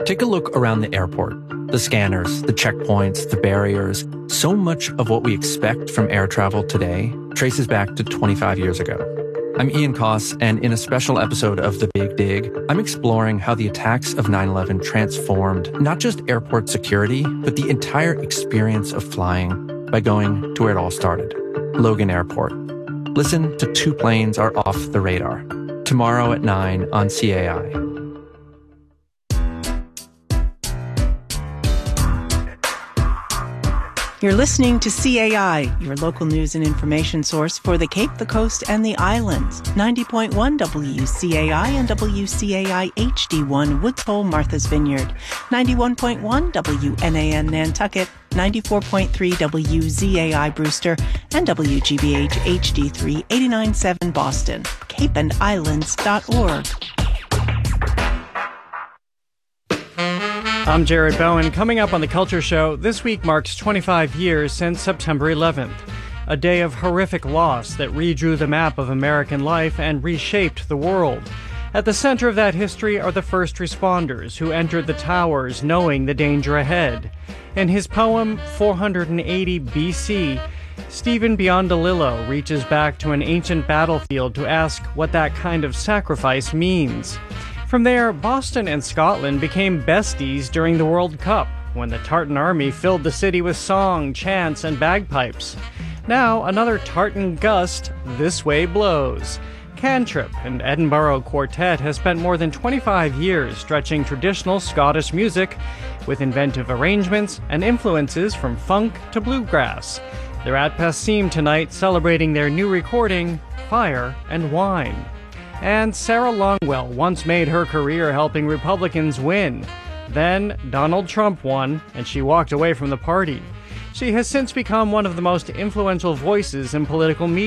Take a look around the airport. The scanners, the checkpoints, the barriers. So much of what we expect from air travel today traces back to 25 years ago. I'm Ian Koss, and in a special episode of The Big Dig, I'm exploring how the attacks of 9/11 transformed not just airport security, but the entire experience of flying by going to where it all started, Logan Airport. Listen to Two Planes Are Off the Radar, tomorrow at 9 on CAI. You're listening to CAI, your local news and information source for the Cape, the Coast, and the Islands. 90.1 WCAI and WCAI HD1 Woods Hole, Martha's Vineyard. 91.1 WNAN Nantucket. 94.3 WZAI Brewster. And WGBH HD3 89.7 Boston. CapeandIslands.org. I'm Jared Bowen. Coming up on The Culture Show, this week marks 25 years since September 11th, a day of horrific loss that redrew the map of American life and reshaped the world. At the center of that history are the first responders who entered the towers knowing the danger ahead. In his poem, 480 BC, Stephen Biondolillo reaches back to an ancient battlefield to ask what that kind of sacrifice means. From there, Boston and Scotland became besties during the World Cup, when the Tartan Army filled the city with song, chants, and bagpipes. Now, another tartan gust this way blows. Cantrip, an Edinburgh quartet, has spent more than 25 years stretching traditional Scottish music with inventive arrangements and influences from funk to bluegrass. They're at Passim tonight celebrating their new recording, Fire and Wine. And Sarah Longwell once made her career helping Republicans win. Then Donald Trump won, and she walked away from the party. She has since become one of the most influential voices in political media.